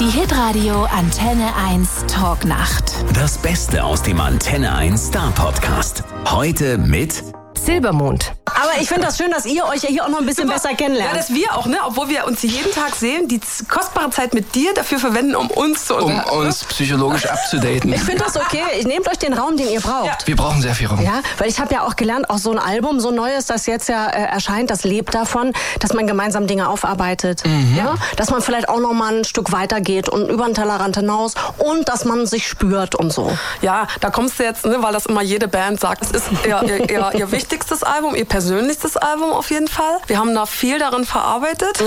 Die Hitradio Antenne 1 Talknacht. Das Beste aus dem Antenne 1 Star Podcast. Heute mit Silbermond. Aber ich finde das schön, dass ihr euch ja hier auch noch ein bisschen besser kennenlernt. Ja, dass wir auch, ne, obwohl wir uns jeden Tag sehen, die kostbare Zeit mit dir dafür verwenden, um uns zu unterhalten. Um uns psychologisch abzudaten. Ich finde das okay. Nehmt euch den Raum, den ihr braucht. Ja. Wir brauchen sehr viel Raum. Ja, weil ich habe ja auch gelernt, auch so ein Album, so ein neues, das jetzt ja erscheint, das lebt davon, dass man gemeinsam Dinge aufarbeitet. Ja? Dass man vielleicht auch noch mal ein Stück weiter geht und über den Tellerrand hinaus und dass man sich spürt und so. Ja, da kommst du jetzt, ne, weil das immer jede Band sagt, es ist ihr wichtigstes Album, ihr persönlichstes Album auf jeden Fall. Wir haben da viel darin verarbeitet.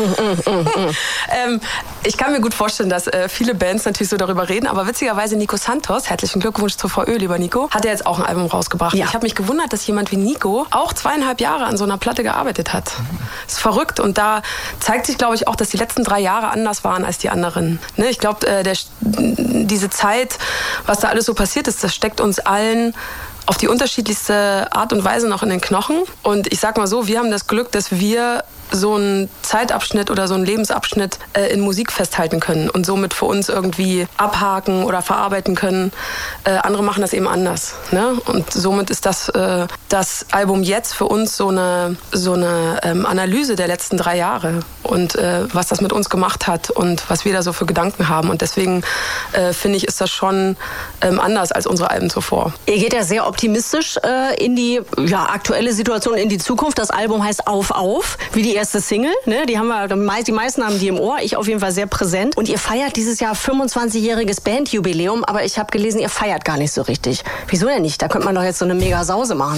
Ich kann mir gut vorstellen, dass viele Bands natürlich so darüber reden, aber witzigerweise Nico Santos, herzlichen Glückwunsch zur VÖ, lieber Nico, hat ja jetzt auch ein Album rausgebracht. Ja. Ich habe mich gewundert, dass jemand wie Nico auch 2,5 Jahre an so einer Platte gearbeitet hat. Das ist verrückt und da zeigt sich, glaube ich, auch, dass die letzten 3 Jahre anders waren als die anderen. Ne? Ich glaube, diese Zeit, was da alles so passiert ist, das steckt uns allen auf die unterschiedlichste Art und Weise noch in den Knochen. Und ich sag mal so, wir haben das Glück, dass wir so einen Zeitabschnitt oder so einen Lebensabschnitt in Musik festhalten können und somit für uns irgendwie abhaken oder verarbeiten können. Andere machen das eben anders. Ne? Und somit ist das Album jetzt für uns so eine Analyse der letzten 3 Jahre und was das mit uns gemacht hat und was wir da so für Gedanken haben. Und deswegen finde ich, ist das schon anders als unsere Alben zuvor. Ihr geht ja sehr optimistisch in die aktuelle Situation, in die Zukunft. Das Album heißt Auf, wie die erste Single. Ne? Die meisten haben die im Ohr, ich auf jeden Fall sehr präsent. Und ihr feiert dieses Jahr 25-jähriges Bandjubiläum, aber ich habe gelesen, ihr feiert gar nicht so richtig. Wieso denn nicht? Da könnte man doch jetzt so eine mega Sause machen.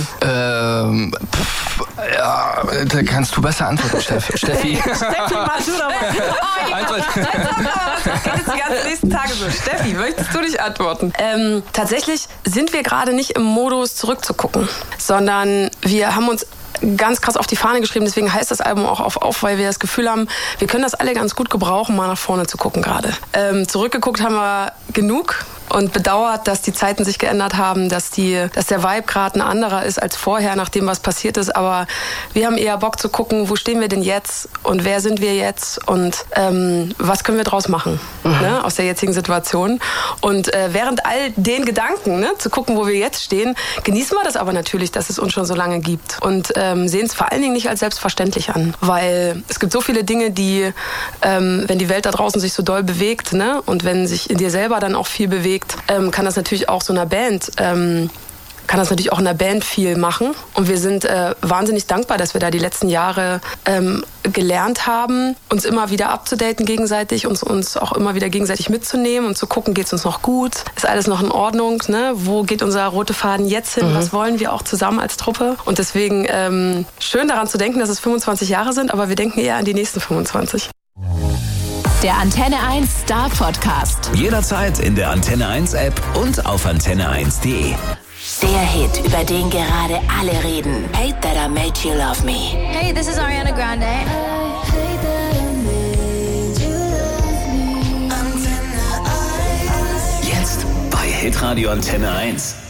Ja, da kannst du besser antworten, Steffi. Steffi, mach du doch mal. Das geht jetzt die ganzen nächsten Tage so. Steffi, möchtest du nicht antworten? Tatsächlich sind wir gerade nicht im Modus zurückzugucken, sondern wir haben uns ganz krass auf die Fahne geschrieben, deswegen heißt das Album auch auf, weil wir das Gefühl haben, wir können das alle ganz gut gebrauchen, mal nach vorne zu gucken gerade. Zurückgeguckt haben wir genug und bedauert, dass die Zeiten sich geändert haben, dass der Vibe gerade ein anderer ist als vorher, nachdem was passiert ist. Aber wir haben eher Bock zu gucken, wo stehen wir denn jetzt und wer sind wir jetzt und was können wir draus machen, ne, aus der jetzigen Situation. Und während all den Gedanken, ne, zu gucken, wo wir jetzt stehen, genießen wir das aber natürlich, dass es uns schon so lange gibt und sehen es vor allen Dingen nicht als selbstverständlich an. Weil es gibt so viele Dinge, die, wenn die Welt da draußen sich so doll bewegt, ne, und wenn sich in dir selber dann auch viel bewegt, kann das natürlich auch so einer Band in der Band viel machen. Und wir sind wahnsinnig dankbar, dass wir da die letzten Jahre gelernt haben, uns immer wieder abzudaten gegenseitig, uns auch immer wieder gegenseitig mitzunehmen und zu gucken, geht's uns noch gut? Ist alles noch in Ordnung? Ne? Wo geht unser roter Faden jetzt hin? Was wollen wir auch zusammen als Truppe? Und deswegen schön daran zu denken, dass es 25 Jahre sind, aber wir denken eher an die nächsten 25. Der Antenne 1 Star Podcast. jederzeit in der Antenne 1 App und auf antenne1.de. Der Hit, über den gerade alle reden. Hate That I Made You Love Me. Hey, this is Ariana Grande. Jetzt bei Hitradio Antenne 1.